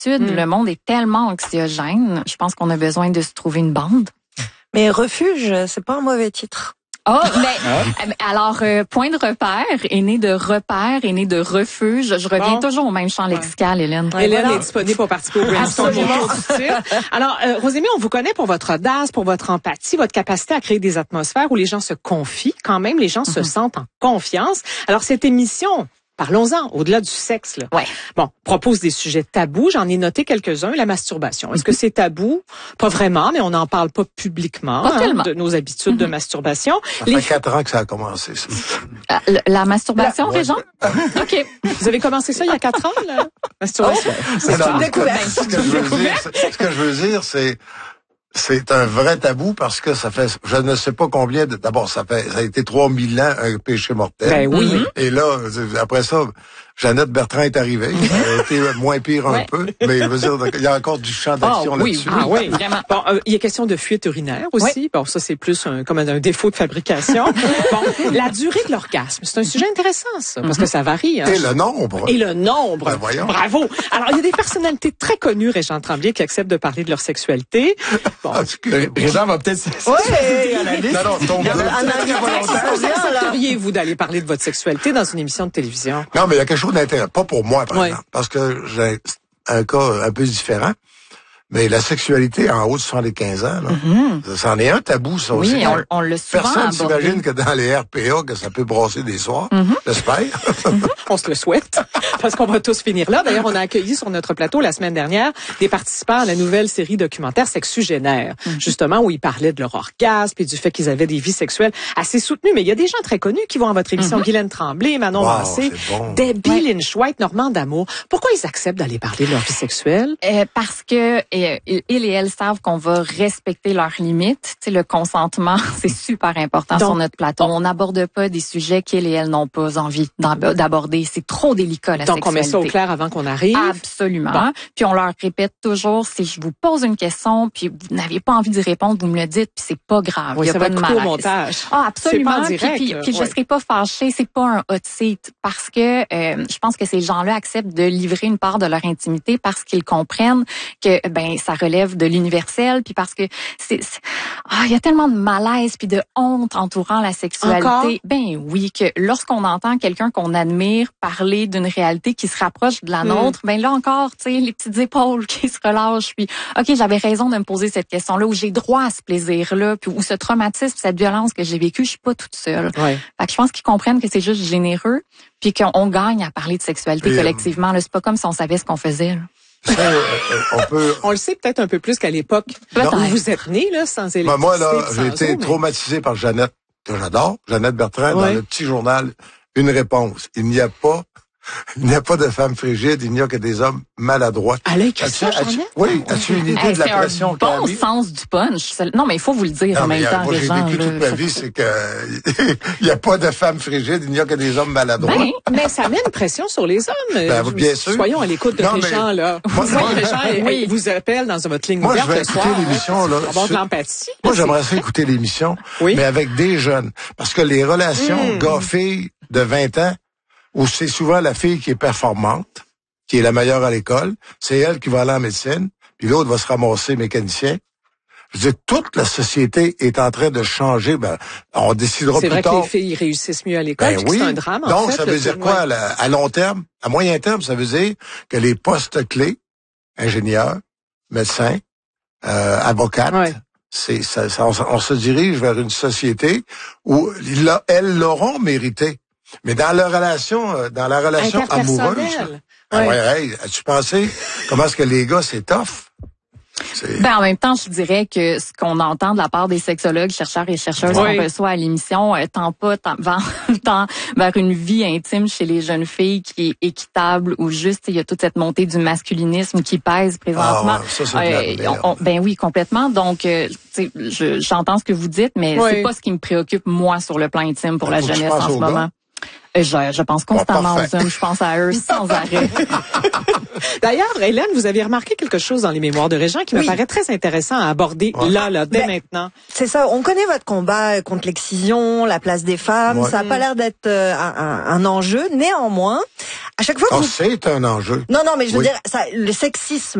solitude. Le monde est tellement anxiogène. Je pense qu'on a besoin de se trouver une bande. Mais refuge, c'est pas un mauvais titre. Oh, mais alors point de repère est né de repère, est né de refuge. Je reviens toujours au même champ lexical, Hélène. Hélène est disponible pour participer au brainstorm. Alors, Rosémie, on vous connaît pour votre audace, pour votre empathie, votre capacité à créer des atmosphères où les gens se confient. Quand même, les gens se sentent en confiance. Alors, cette émission, parlons-en, au-delà du sexe, là. Ouais. Bon, propose des sujets tabous. J'en ai noté quelques-uns. La masturbation. Est-ce que c'est tabou? Pas vraiment, mais on n'en parle pas publiquement de nos habitudes de masturbation. Ça fait 4 ans que ça a commencé, ça. La masturbation, Régent? OK. Vous avez commencé ça il y a 4 ans, la masturbation? C'est une découverte. Ce que je veux dire, c'est un vrai tabou parce que ça fait, je ne sais pas combien d'abord, ça a été 3000 ans un péché mortel. Ben oui. Et là, après ça, Jeannette Bertrand est arrivée. Elle a été moins pire un peu, mais je veux dire, il y a encore du champ d'action là-dessus. Oui, vraiment. Bon, il y a question de fuite urinaire aussi. Oui. Bon, ça, c'est plus comme un défaut de fabrication. Bon, la durée de l'orgasme, c'est un sujet intéressant, ça, parce que ça varie. Hein. Et le nombre. Ben, voyons. Bravo. Alors, il y a des personnalités très connues, Régent Tremblay, qui acceptent de parler de leur sexualité. Bon. Régent va peut-être à la liste. Non, accepteriez-vous d'aller parler de votre sexualité dans une émission de télévision? Non, mais il y a quelque chose d'intéressant. Pas pour moi, par exemple, parce que j'ai un cas un peu différent. Mais la sexualité en haut de 75 ans, là, c'en est un tabou, ça aussi. Oui, on le souvent Personne s'imagine que dans les RPA, que ça peut brasser des soirs. J'espère. On se le souhaite, parce qu'on va tous finir là. D'ailleurs, on a accueilli sur notre plateau la semaine dernière des participants à la nouvelle série documentaire Sexugénaire, justement, où ils parlaient de leur orgasme et du fait qu'ils avaient des vies sexuelles assez soutenues. Mais il y a des gens très connus qui vont à votre émission, Guylaine Tremblay, Manon Massé, Debbie Lynch-White, Normand D'Amour. Pourquoi ils acceptent d'aller parler de leur vie sexuelle? Parce que ils et elles savent qu'on va respecter leurs limites. Tu sais, le consentement, c'est super important sur notre plateau. On n'aborde pas des sujets qu'ils et elles n'ont pas envie d'aborder. C'est trop délicat, la sexualité. Donc, on met ça au clair avant qu'on arrive? Absolument. Bon. Puis, on leur répète toujours, si je vous pose une question, puis vous n'avez pas envie d'y répondre, vous me le dites, puis c'est pas grave. Oui, il y a ça pas va de couper malaise. Au montage. Ah, absolument. C'est pas en direct, puis je serai pas fâchée. C'est pas un hot seat parce que je pense que ces gens-là acceptent de livrer une part de leur intimité parce qu'ils comprennent que ça relève de l'universel, puis parce que il y a tellement de malaise puis de honte entourant la sexualité. Encore? Ben oui, que lorsqu'on entend quelqu'un qu'on admire parler d'une réalité qui se rapproche de la nôtre, ben là encore, tu sais, les petites épaules qui se relâchent, puis OK, j'avais raison de me poser cette question-là, où j'ai droit à ce plaisir-là, puis où ce traumatisme, cette violence que j'ai vécue, je suis pas toute seule. Ouais. Fait que je pense qu'ils comprennent que c'est juste généreux, puis qu'on gagne à parler de sexualité collectivement. Là, c'est pas comme si on savait ce qu'on faisait. Là. On le sait peut-être un peu plus qu'à l'époque où vous êtes né, là, sans électricité. Moi, là, j'ai été traumatisé par Jeannette, que j'adore, Jeannette Bertrand, dans le petit journal, une réponse. Il n'y a pas de femmes frigides, il n'y a que des hommes maladroits. Elle a écrit ça, Jeannette? Oui, as-tu une idée de la pression qu'elle a mis? C'est un bon sens du punch. Non, mais il faut vous le dire en même temps, moi, les gens. J'ai vécu toute ma vie, c'est que il n'y a pas de femmes frigides, il n'y a que des hommes maladroits. Mais ça met une pression sur les hommes. Bien sûr. Soyons à l'écoute de Régent, là. Régent vous appelle dans votre ligne ouverte le soir. Moi, je vais écouter l'émission, là. Avoir de l'empathie. Moi, j'aimerais ça écouter l'émission, mais avec des jeunes. Parce que les relations gars-filles de 20 ans, où c'est souvent la fille qui est performante, qui est la meilleure à l'école, c'est elle qui va aller en médecine, puis l'autre va se ramasser mécanicien. Je veux dire, toute la société est en train de changer. On décidera plus tard. C'est vrai que les filles réussissent mieux à l'école, c'est un drame, en fait. Donc, ça veut dire quoi, à long terme? À moyen terme, ça veut dire que les postes clés, ingénieurs, médecins, avocates, on se dirige vers une société où elles l'auront mérité. Mais dans la relation amoureuse, as-tu pensé comment est-ce que les gars, c'est tough? En même temps, je dirais que ce qu'on entend de la part des sexologues, chercheurs et chercheuses qu'on reçoit à l'émission, tend vers une vie intime chez les jeunes filles qui est équitable ou juste, il y a toute cette montée du masculinisme qui pèse présentement. Oui, complètement. Donc, j'entends ce que vous dites, mais c'est pas ce qui me préoccupe, moi, sur le plan intime pour la jeunesse en ce moment. Je pense constamment aux hommes. Je pense à eux sans arrêt. D'ailleurs, Hélène, vous avez remarqué quelque chose dans les mémoires de Régent qui me paraît très intéressant à aborder dès maintenant. C'est ça. On connaît votre combat contre l'excision, la place des femmes. Ça a pas l'air d'être un enjeu. Néanmoins, à chaque fois que c'est un enjeu. Non, mais je veux dire, le sexisme